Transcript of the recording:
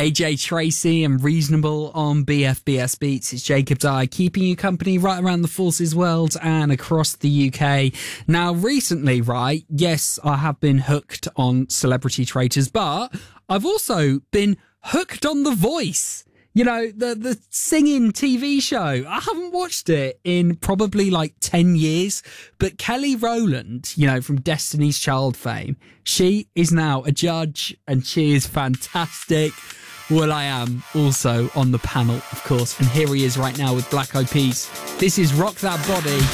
AJ Tracy and Reasonable on BFBS Beats. It's Jacob Dye keeping you company right around the Forces world and across the UK. Now, recently, right, yes, I have been hooked on Celebrity Traitors, but I've also been hooked on The Voice. You know, the singing TV show. I haven't watched it in probably like 10 years, but Kelly Rowland, you know, from Destiny's Child fame, she is now a judge and she is fantastic. will.i.am also on the panel, of course. And here he is right now with Black Eyed Peas. This is Rock That Body.